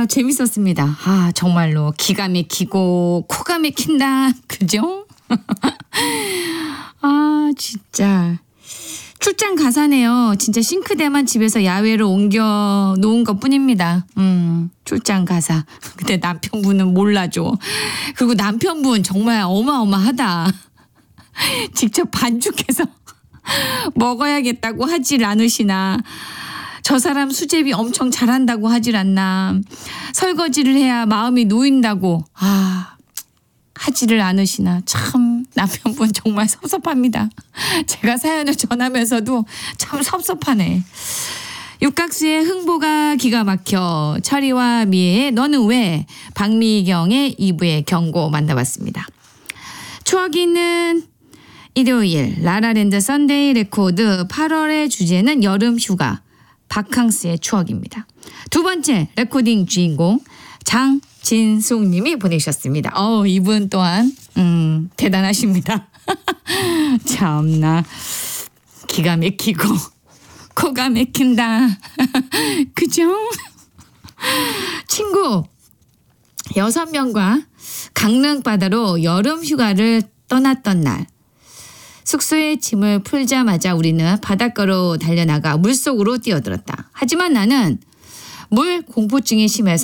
재밌었습니다. 정말로 기가 막히고 코가 막힌다. 그죠? 진짜. 출장 가사네요. 진짜 싱크대만 집에서 야외로 옮겨 놓은 것 뿐입니다. 출장 가사. 근데 남편분은 몰라줘. 그리고 남편분 정말 어마어마하다. 직접 반죽해서 먹어야겠다고 하질 않으시나. 저 사람 수제비 엄청 잘한다고 하질 않나. 설거지를 해야 마음이 놓인다고 하지를 않으시나. 참 남편분 정말 섭섭합니다. 제가 사연을 전하면서도 참 섭섭하네. 육각수의 흥보가 기가 막혀, 철이와 미애의 너는 왜, 박미경의 2부의 경고 만나봤습니다. 추억이 있는 일요일 라라랜드 썬데이 레코드 8월의 주제는 여름휴가, 바캉스의 추억입니다. 두 번째 레코딩 주인공 장진숙님이 보내셨습니다. 이분 또한 대단하십니다. 참나 기가 막히고 코가 막힌다. 그죠? 친구 6명과 강릉 바다로 여름 휴가를 떠났던 날, 숙소에 짐을 풀자마자 우리는 바닷가로 달려나가 물속으로 뛰어들었다. 하지만 나는 물 공포증이 심해서